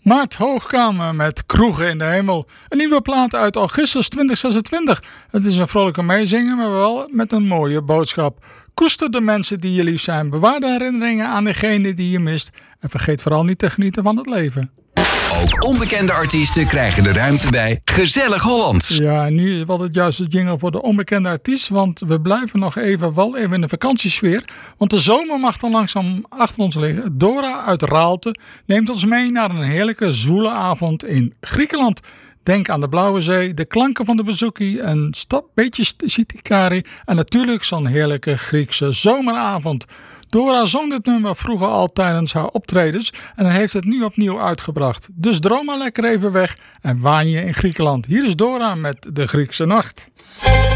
Maart Hoogkamer met Kroegen in de Hemel. Een nieuwe plaat uit augustus 2026. Het is een vrolijke meezingen, maar wel met een mooie boodschap. Koester de mensen die je lief zijn. Bewaar de herinneringen aan degene die je mist. En vergeet vooral niet te genieten van het leven. Ook onbekende artiesten krijgen de ruimte bij Gezellig Hollands. Ja, en nu was het juist het jingle voor de onbekende artiest. Want we blijven nog even in de vakantiesfeer. Want de zomer mag dan langzaam achter ons liggen. Dora uit Raalte neemt ons mee naar een heerlijke zwoele avond in Griekenland. Denk aan de Blauwe Zee, de klanken van de bouzouki, een beetje sitikari en natuurlijk zo'n heerlijke Griekse zomeravond. Dora zong dit nummer vroeger al tijdens haar optredens en heeft het nu opnieuw uitgebracht. Dus droom maar lekker even weg en waan je in Griekenland. Hier is Dora met de Griekse Nacht.